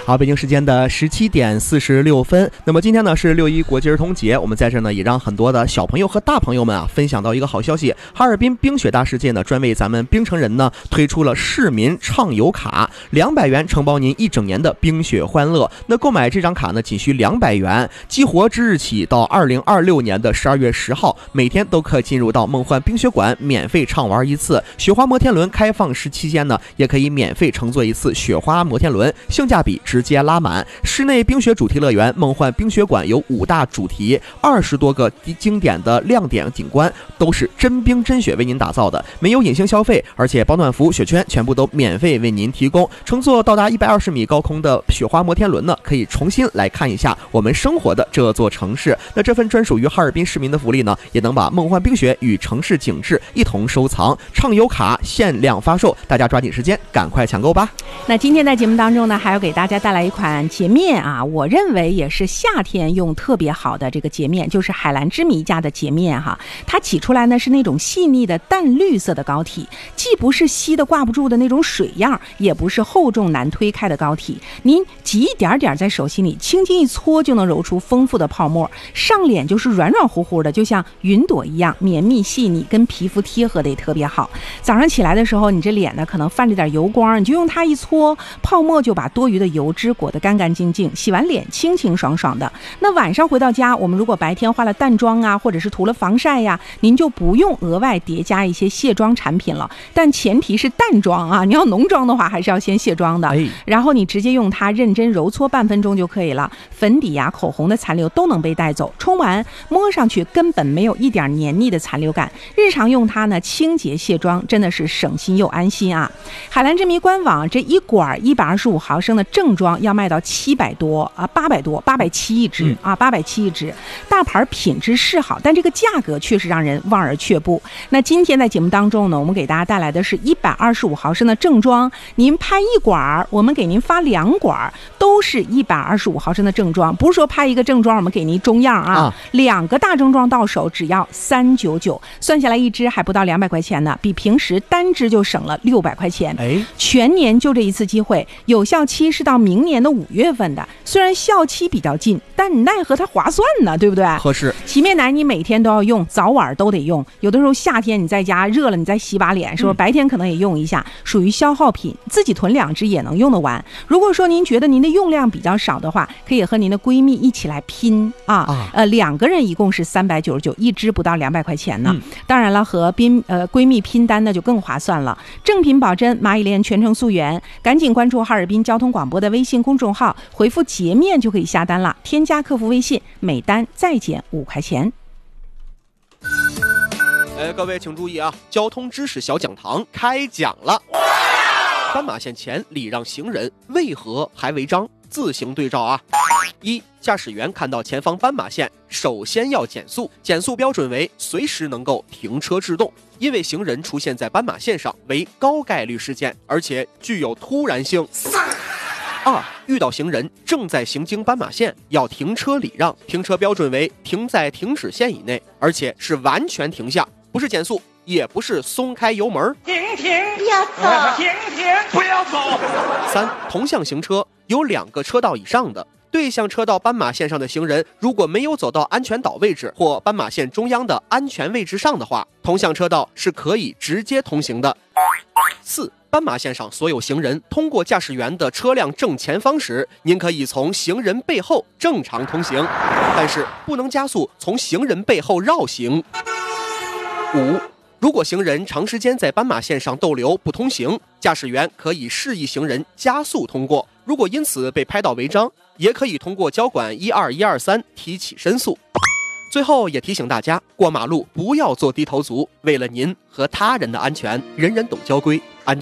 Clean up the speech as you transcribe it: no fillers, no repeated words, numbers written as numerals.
好，北京时间的17:46。那么今天呢是6·1国际儿童节，我们在这呢也让很多的小朋友和大朋友们分享到一个好消息。哈尔滨冰雪大世界呢专为咱们冰城人呢推出了市民畅游卡，200元承包您1整年的冰雪欢乐。那购买这张卡呢仅需200元，激活之日起到2026年的12月10号，每天都可以进入到梦幻冰雪馆免费畅玩一次。雪花摩天轮开放时期间呢，也可以免费乘坐一次雪花摩天轮，性价比直接拉满。室内冰雪主题乐园梦幻冰雪馆有5大主题，20多个经典的亮点景观，都是真冰真雪为您打造的，没有隐形消费，而且保暖服、雪圈全部都免费为您提供。乘坐到达120米高空的雪花摩天轮呢，可以重新来看一下我们生活的这座城市。那这份专属于哈尔滨市民的福利呢，也能把梦幻冰雪与城市景致一同收藏。畅游卡限量发售，大家抓紧时间赶快抢购吧。 那今天在节目当中呢，还要给大家带来一款洁面我认为也是夏天用特别好的这个洁面，就是海蓝之谜家的洁面它起出来呢是那种细腻的淡绿色的膏体，既不是稀的挂不住的那种水样，也不是厚重难推开的膏体，您挤一点点在手心里，轻轻一搓就能揉出丰富的泡沫，上脸就是软软乎乎的，就像云朵一样绵密细腻，跟皮肤贴合的也特别好。早上起来的时候，你这脸呢可能泛着点油光，你就用它一搓，泡沫就把多余的油脂裹得干干净净，洗完脸清清爽爽的。那晚上回到家，我们如果白天化了淡妆或者是涂了防晒您就不用额外叠加一些卸妆产品了，但前提是淡妆你要浓妆的话还是要先卸妆的。然后你直接用它认真揉搓半分钟就可以了，粉底口红的残留都能被带走，冲完摸上去根本没有一点黏腻的残留感。日常用它呢清洁卸妆真的是省心又安心海蓝之谜官网这一管125毫升的正装要卖到700多800多870一支870一支，大牌品质是好，但这个价格确实让人望而却步。那今天在节目当中呢，我们给大家带来的是125毫升的正装，您拍1管，我们给您发2管，都是125毫升的正装，不是说拍一个正装我们给您中样2个大正装到手只要399，算下来一支还不到200块钱呢，比平时单支就省了600块钱。全年就这一次机会，有效期是到明年的5月份的，虽然效期比较近，但你奈何它划算呢，对不对？ 合适。 洗面奶你每天都要用，早晚都得用，有的时候夏天你在家热了你再洗把脸，是不是白天可能也用一下，属于消耗品，自己囤2支也能用得完。如果说您觉得您的用量比较少的话，可以和您的闺蜜一起来拼2个人一共是399，一支不到200块钱呢。当然了，和闺蜜拼单那就更划算了。正品保真，蚂蚁莲全程溯源，赶紧关注哈尔滨交通广播的微信公众号，回复洁面就可以下单了，添加客服微信，每单再减5块钱。 各位请注意交通知识小讲堂开讲了。斑马线前礼让行人，为何还违章？自行对照1，驾驶员看到前方斑马线，首先要减速，减速标准为随时能够停车制动，因为行人出现在斑马线上为高概率事件，而且具有突然性。2，遇到行人正在行经斑马线，要停车礼让，停车标准为停在停止线以内，而且是完全停下，不是减速，也不是松开油门。 停，不要走！停，不要走 ！3，同向行车有2个车道以上的对向车道斑马线上的行人，如果没有走到安全岛位置或斑马线中央的安全位置上的话，同向车道是可以直接通行的。4，斑马线上所有行人通过驾驶员的车辆正前方时，您可以从行人背后正常通行，但是不能加速从行人背后绕行。5，如果行人长时间在斑马线上逗留不通行，驾驶员可以示意行人加速通过，如果因此被拍到违章，也可以通过交管12123提起申诉。最后也提醒大家，过马路不要做低头族，为了您和他人的安全，人人懂交规，安全